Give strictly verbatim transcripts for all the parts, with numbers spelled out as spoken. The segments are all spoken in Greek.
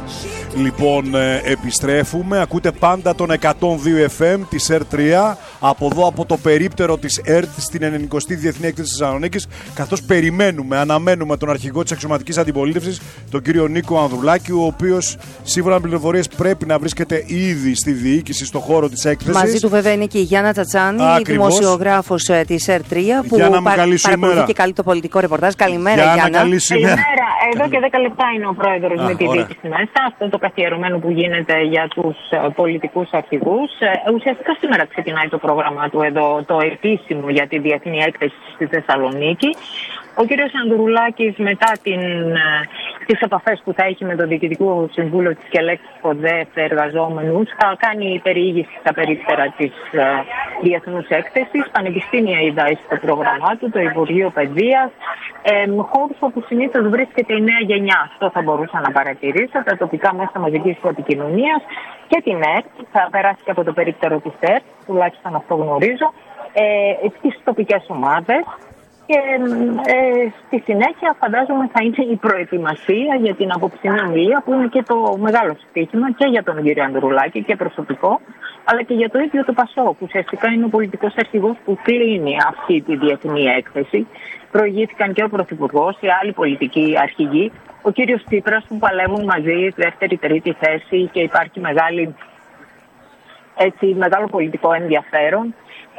Λοιπόν, ε, επιστρέφουμε. Ακούτε πάντα τον εκατόν δύο εφ εμ της ΕΡΤ τρία από εδώ, από το περίπτερο της ΕΡΤ στην ενενηκοστή Διεθνή Έκθεση της Θεσσαλονίκης, καθώς περιμένουμε, αναμένουμε τον αρχηγό της αξιωματικής αντιπολίτευσης, τον κύριο Νίκο Ανδρουλάκη, ο οποίος σύμφωνα με πληροφορίες πρέπει να βρίσκεται ήδη στη διοίκηση, στο χώρο της έκθεσης. Μαζί του βέβαια είναι και η Γιάννα Τσατσάνη, η δημοσιογράφος της ΕΡΤ τρία, που Γιάννα, πα, παρακολουθεί και καλεί το πολιτικό ρεπορτάζ. Καλημέρα, Γιάννα. Γιάννα. Καλημέρα. Εδώ και δέκα λεπτά είναι ο πρόεδρος με τη διοίκηση μέσα. Αυτό το καθιερωμένο που γίνεται για τους uh, πολιτικούς αρχηγούς. Uh, ουσιαστικά σήμερα ξεκινάει το πρόγραμμα του εδώ, το επίσημο για τη Διεθνή Έκθεση στη Θεσσαλονίκη. Ο κύριος Ανδρουλάκης, μετά την, uh, τις επαφές που θα έχει με το Διοικητικό Συμβούλιο της ΚΕΛΕΚΣ ΠΟΔΕΦ εργαζόμενους, θα κάνει περιήγηση στα περίπτερα της uh, Διεθνούς Έκθεσης. Πανεπιστήμια είδα στο πρόγραμμά του, το Υπουργείο Παιδείας, ε, χώρους όπου συνήθως βρίσκεται η νέα γενιά. Αυτό θα μπορούσα να παρατηρήσω, τα τοπικά μέσα μαζικής επικοινωνίας και την ΕΡΤ. Θα περάσει και από το περίπτερο της ΕΡΤ, τουλάχιστον αυτό γνωρίζω, ε, τις τοπικές ομάδες. Και ε, στη συνέχεια φαντάζομαι θα είναι η προετοιμασία για την απόψινή ομιλία, που είναι και το μεγάλο στοίχημα και για τον κύριο Ανδρουλάκη και προσωπικό, αλλά και για το ίδιο το ΠΑΣΟΚ, που ουσιαστικά είναι ο πολιτικός αρχηγός που κλείνει αυτή τη διεθνή έκθεση. Προηγήθηκαν και ο Πρωθυπουργός, οι άλλοι πολιτικοί αρχηγοί, ο κύριος Τσίπρας, που παλεύουν μαζί δεύτερη-τρίτη θέση και υπάρχει μεγάλη, έτσι, μεγάλο πολιτικό ενδιαφέρον.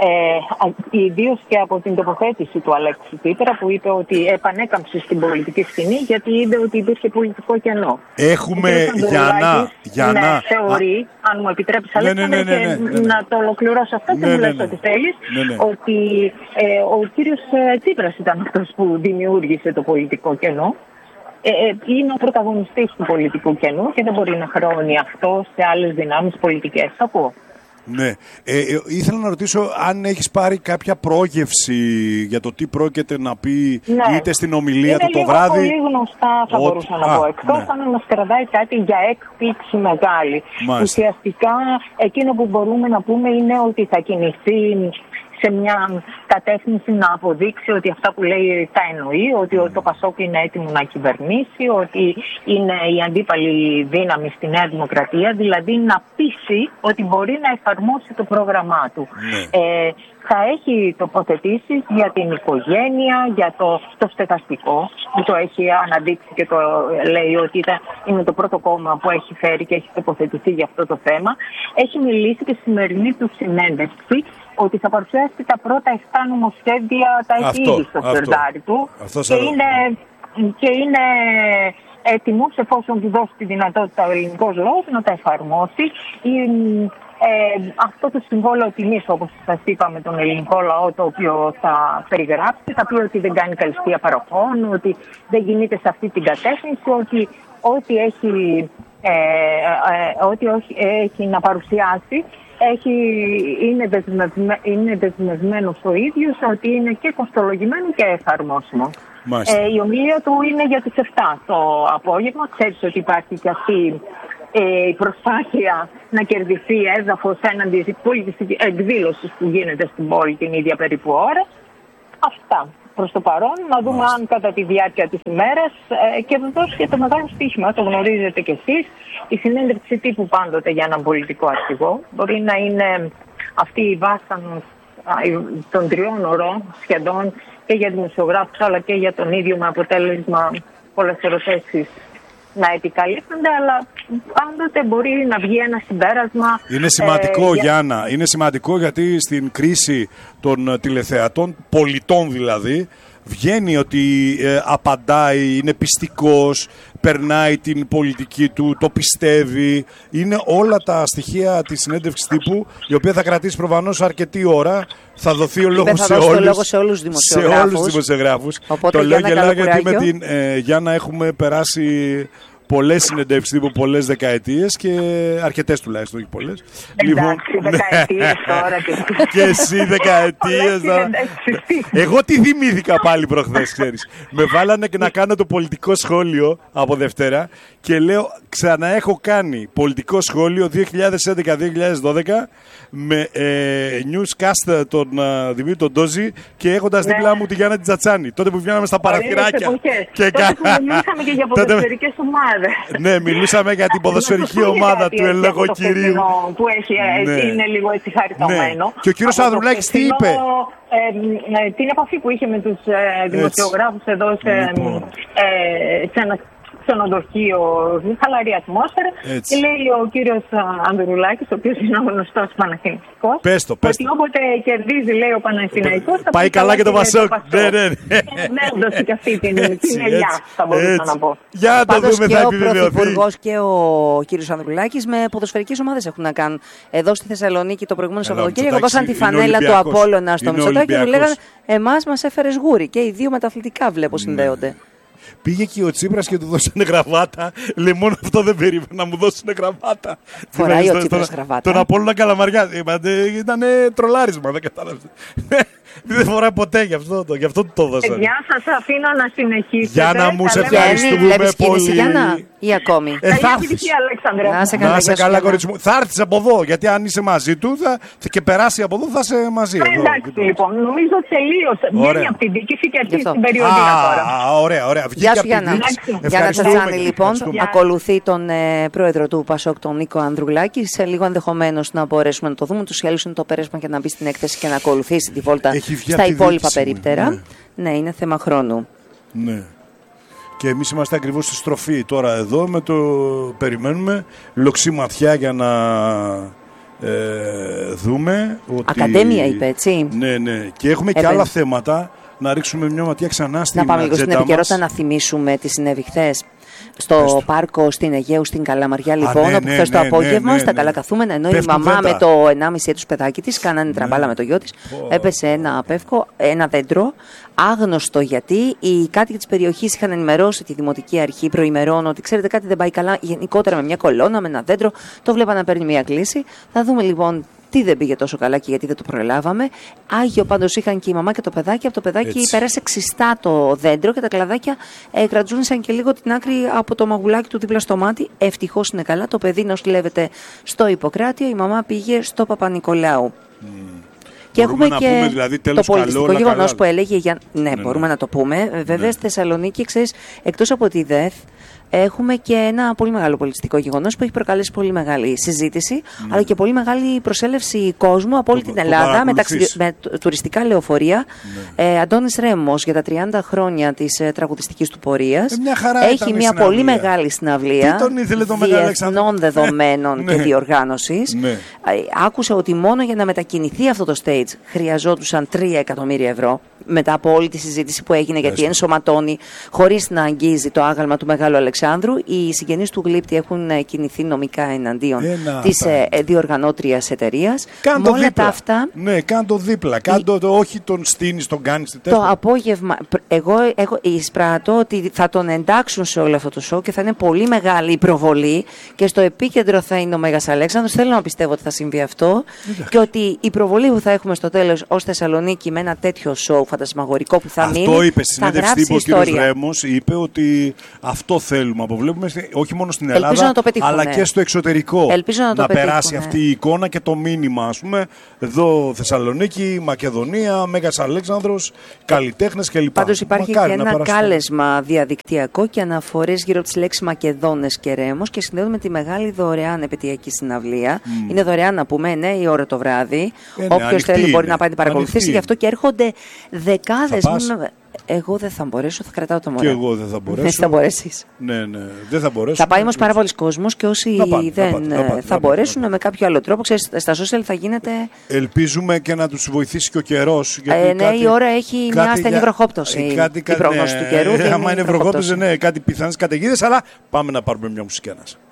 Ε, Ιδίως και από την τοποθέτηση του Αλέξη Τσίπρα, που είπε ότι επανέκαμψε στην πολιτική σκηνή γιατί είδε ότι υπήρχε πολιτικό κενό. Έχουμε Γιάννα, Γιάννα. Ναι, θεωρεί, α, αν μου επιτρέπεις, ναι, ναι, ναι, ναι, ναι, ναι. να το ολοκληρώσω αυτό και ναι, μου λες ναι, ναι. ό,τι θέλεις, ναι, ναι. ότι ε, ο κύριος Τσίπρας ήταν αυτός που δημιούργησε το πολιτικό κενό. Ε, είναι ο πρωταγωνιστής του πολιτικού κενού και δεν μπορεί να χρεώνει αυτό σε άλλες δυνάμεις πολιτικές. Θα πω. Ναι. Ε, ε, ήθελα να ρωτήσω αν έχεις πάρει κάποια πρόγευση για το τι πρόκειται να πει, ναι, είτε στην ομιλία του το βράδυ. Είναι πολύ γνωστά, θα Ό, μπορούσα να α, πω. Εκτός ναι. αν μας κρατάει κάτι για έκπληξη μεγάλη. Μάλιστα. Ουσιαστικά εκείνο που μπορούμε να πούμε είναι ότι θα κινηθεί σε μια κατεύθυνση να αποδείξει ότι αυτά που λέει τα εννοεί, ότι mm. το ΠΑΣΟΚ είναι έτοιμο να κυβερνήσει, ότι είναι η αντίπαλη δύναμη στη Νέα Δημοκρατία, δηλαδή να πείσει ότι μπορεί να εφαρμόσει το πρόγραμμά του. Mm. Ε, θα έχει τοποθετήσεις για την οικογένεια, για το, το στεγαστικό, που το έχει αναδείξει και το λέει ότι ήταν, είναι το πρώτο κόμμα που έχει φέρει και έχει τοποθετηθεί για αυτό το θέμα. Έχει μιλήσει και στη σημερινή του συνέντευξη ότι θα παρουσιάσει τα πρώτα εφτά νομοσχέδια, τα έχει ήδη στο σερδάρι του και είναι, και είναι έτοιμος, εφόσον του δώσει τη δυνατότητα ο ελληνικός λαός, να τα εφαρμόσει. Η, ε, αυτό το συμβόλαιο τιμής, όπως σας είπα, με τον ελληνικό λαό, το οποίο θα περιγράψει, θα πει ότι δεν κάνει καλυστία παροχών, ότι δεν κινείται σε αυτή την κατεύθυνση, ότι ό,τι έχει, ε, ε, ό,τι έχει να παρουσιάσει Έχει, είναι, δεσμευμέ, είναι δεσμευμένος ο ίδιος ότι είναι και κοστολογημένο και εφαρμόσιμο. Ε, η ομιλία του είναι για τις εφτά το απόγευμα. Ξέρεις ότι υπάρχει και αυτή ε, η προσπάθεια να κερδιθεί έδαφος έναντι της πολιτικής εκδήλωσης που γίνεται στην πόλη την ίδια περίπου ώρα. Αυτά προς το παρόν. Να δούμε Μάλιστα. αν κατά τη διάρκεια της ημέρας ε, και βεβαίως και το μεγάλο στοίχημα, το γνωρίζετε κι εσείς, η συνέντευξη τύπου πάντοτε για έναν πολιτικό αρχηγό μπορεί να είναι αυτή η βάσανος των τριών ωρών σχεδόν και για δημοσιογράφους αλλά και για τον ίδιο, με αποτέλεσμα πολλές ερωτήσεις να επικαλύπτονται, αλλά πάντοτε μπορεί να βγει ένα συμπέρασμα. Είναι σημαντικό, ε, Γιάννα, είναι σημαντικό γιατί στην κρίση των τηλεθεατών, πολιτών δηλαδή, βγαίνει ότι ε, απαντάει, είναι πιστικός, περνάει την πολιτική του, το πιστεύει. Είναι όλα τα στοιχεία της συνέντευξης τύπου, η οποία θα κρατήσει προφανώς αρκετή ώρα. Θα δοθεί ο λόγος σε, σε όλους τους δημοσιογράφους. Σε όλους τους δημοσιογράφους. Οπότε, το λέω και λέω γιατί με την ε, Γιάννα έχουμε περάσει πολλές συνεντεύξεις τύπου, πολλές δεκαετίες και αρκετές τουλάχιστον, όχι πολλές. Εντάξει, λοιπόν, δεκαετίες τώρα και... και εσύ δεκαετίες τώρα. Εγώ τι θυμήθηκα πάλι προχθές, ξέρεις. Με βάλανε και να κάνω το πολιτικό σχόλιο από Δευτέρα και λέω ξαναέχω κάνει πολιτικό σχόλιο δύο χιλιάδες έντεκα δύο χιλιάδες δώδεκα με ε, newscast τον uh, Δημήτρη τον Ντόζη και έχοντας ναι. δίπλα μου τη Γιάννα Τζατσάνη. Τότε που βγαίναμε στα παραθυράκια. Και τότε που μιλήσαμε και για ποδοσφαιρικές ομάδες. Ναι, μιλούσαμε για την ποδοσφαιρική ομάδα του εν λόγω κυρίου. Που έχει, ναι. Είναι λίγο έτσι χαριτωμένο. Ναι. Και ο κύριος Ανδρουλάκης τι είπε? Ε, ε, την επαφή που είχε με τους ε, δημοσιογράφους εδώ σε, λοιπόν. ε, σε ένα ξενοδοχείο, χαλαρή ατμόσφαιρα. Και λέει ο κύριος Ανδρουλάκης, ο οποίος είναι ο γνωστός Παναθηναϊκός, πες το, πες ότι όποτε κερδίζει, λέει ο Παναθηναϊκός, θα πάει καλά και το Πασόκ. Ναι, ναι, ναι. Ναι, όντως και αυτή την ελιά, θα μπορούσα να πω. Για να το δούμε, θα επιβεβαιωθεί. Και ο Πρωθυπουργός και ο κύριος Ανδρουλάκης με ποδοσφαιρικές ομάδες έχουν να κάνουν. Εδώ στη Θεσσαλονίκη το προηγούμενο Σαββατοκύριακο δώσαν τη φανέλα του Απόλλωνα στο Μητσοτάκη και του λέγανε εμάς μας έφερες γούρι. Και οι δύο με τα αθλητικά βλέπω συνδέονται. Πήγε και ο Τσίπρας και του δώσανε γραβάτα. Λέει μόνο αυτό δεν περίμενα να μου δώσουν γραβάτα. Φοράει ο Τσίπρας γραβάτα. Τον Απόλλωνα Καλαμαριά. Ήταν τρολάρισμα, δεν κατάλαβε. Δεν φοράει ποτέ, γι' αυτό το, γι αυτό το δώσανε. Παιδιά, σας αφήνω να συνεχίσετε. Για να μου σε ευχαριστούμε πολύ. Γιάννα, ή ακόμη. Ε, θα έρθεις. Να σε καλά, να σε καλά κορίτσι μου. Θα έρθεις από εδώ, γιατί αν είσαι μαζί του θα, και περάσει από εδώ θα είσαι μαζί. Ε, εδώ, εντάξει λοιπόν, νομίζω τελείωσε. Βγαίνει από την διοίκηση και αρχίζει την περιοδία τώρα. Ωραία, ωραία. Γεια σου Γιάννα. Γιάννα Τσατσάνη λοιπόν, ακολουθεί τον ε, πρόεδρο του Πασόκ, τον Νίκο Ανδρουλάκη. Σε λίγο ενδεχομένως να μπορέσουμε να το δούμε. Τους άλλους είναι το πέρασμα και να μπει στην έκθεση και να ακολουθήσει τη βόλτα στα υπόλοιπα περίπτερα. Ναι. Ναι, είναι θέμα χρόνου. Ναι. Και εμείς είμαστε ακριβώς στη στροφή τώρα εδώ, με το περιμένουμε λοξή ματιά για να ε, δούμε ότι... Ακαδέμια είπε, έτσι. Ναι, ναι. Και έχουμε Έπαι. και άλλα θέματα να ρίξουμε μια ματιά ξανά στην ατζέντα μας. Να πάμε λίγο στην επικαιρότητα μας. να θυμίσουμε τι συνέβη χθες. Στο πάρκο στην Αιγαίου, στην Καλαμαριά, λοιπόν, ναι, όπου ναι, χθες ναι, το απόγευμα, ναι, ναι, στα ναι. καλά καθούμενα, ενώ Πέφτουν η μαμά δέντρα. με το ενάμιση έτους παιδάκι της κάνανε ναι. τραμπάλα με το γιο της, Oh. έπεσε ένα απεύκο, ένα δέντρο, άγνωστο γιατί. Οι κάτοικοι της περιοχής είχαν ενημερώσει τη Δημοτική Αρχή προημερών ότι ξέρετε κάτι δεν πάει καλά, γενικότερα με μια κολόνα, με ένα δέντρο, το βλέπα να παίρνει μια κλίση. Θα δούμε λοιπόν τι δεν πήγε τόσο καλά και γιατί δεν το προλάβαμε. Άγιο πάντως είχαν και η μαμά και το παιδάκι. Από το παιδάκι Έτσι. πέρασε ξιστά το δέντρο και τα κλαδάκια ε, κρατζούνισαν και λίγο την άκρη από το μαγουλάκι του δίπλα στο μάτι. Ευτυχώς είναι καλά. Το παιδί νοσηλεύεται στο Ιπποκράτιο. Η μαμά πήγε στο Παπα-Νικολάου. Mm. Και μπορούμε έχουμε να και πούμε, δηλαδή, τέλος το πολιτιστικό γεγονός που έλεγε. Για... Ναι, ναι, μπορούμε ναι. να το πούμε. Βέβαια, ναι. στη Θεσσαλονίκη, ξέρεις, εκτός από τη ΔΕΘ, έχουμε και ένα πολύ μεγάλο πολιτιστικό γεγονός που έχει προκαλέσει πολύ μεγάλη συζήτηση, mm. αλλά και πολύ μεγάλη προσέλευση κόσμου από όλη το, την Ελλάδα με, ταξιδι... με τουριστικά λεωφορεία. Mm. Ε, Αντώνης Ρέμος για τα τριάντα χρόνια της ε, τραγουδιστικής του πορείας. Ε, έχει μια πολύ μεγάλη συναυλία διεθνών δεδομένων ναι. και διοργάνωσης. Ναι. Ε, άκουσα ότι μόνο για να μετακινηθεί αυτό το stage χρειαζόντουσαν τρία εκατομμύρια ευρώ. Μετά από όλη τη συζήτηση που έγινε, γιατί ενσωματώνει χωρίς να αγγίζει το άγαλμα του Μεγάλου Αλεξάνδρου. Οι συγγενείς του γλύπτη έχουν κινηθεί νομικά εναντίον της ε, διοργανώτριας εταιρείας. Κάν το δίπλα. Τα αυτά, ναι, κάν το δίπλα. Κάν το, το, όχι τον στείνεις, τον κάνεις. Το απόγευμα, εγώ, εγώ εισπράττω ότι θα τον εντάξουν σε όλο αυτό το show και θα είναι πολύ μεγάλη η προβολή και στο επίκεντρο θα είναι ο Μέγας Αλέξανδρος. Θέλω να πιστεύω ότι θα συμβεί αυτό και ότι η προβολή που θα έχουμε στο τέλος ως Θεσσαλονίκη με ένα τέτοιο show φαντασμαγορικό που θα αυτό μείνει. Αυτό είπε στη συνέντευξη τύπου ο κ. Ρέμος, είπε ότι αυτό θέλουμε. Αποβλέπουμε όχι μόνο στην Ελλάδα, αλλά και στο εξωτερικό. Ελπίζω να, το να πετύχουν, περάσει αυτή η εικόνα και το μήνυμα. Ας πούμε, εδώ Θεσσαλονίκη, Μακεδονία, Μέγας Αλέξανδρος, καλλιτέχνες κλπ. Πάντως υπάρχει Μακάρι και ένα κάλεσμα διαδικτυακό και αναφορές γύρω από τις λέξεις Μακεδόνες και Ρέμος και συνδέονται με τη μεγάλη δωρεάν επαιτειακή συναυλία. Mm. Είναι δωρεάν να πούμε, ναι, η ώρα το βράδυ. Ε, ναι, Όποιος θέλει είναι. μπορεί να πάει να την παρακολουθήσει. Γι' αυτό και έρχονται δεκάδες. Εγώ δεν θα μπορέσω, θα κρατάω το μωρό. Και εγώ δεν θα μπορέσω. Δεν θα μπορέσεις. Ναι, ναι, δεν θα μπορέσω. Θα πάει όμως πάρα πολλοί κόσμος και όσοι να πάνε, δεν να πάνε, να πάνε, θα να μπορέσουν να με κάποιο άλλο τρόπο. Ξέρεις, στα social θα γίνεται. Ελπίζουμε και να τους βοηθήσει και ο καιρός. Ε, ναι, κάτι, η ώρα έχει κάτι, μια ασθενή βροχόπτωση. Κάτι, η πρόγνωση ναι, του καιρού. Άμα είναι βροχόπτωση, ναι, κάτι πιθανές καταιγίδες, αλλά πάμε να πάρουμε μια μουσική.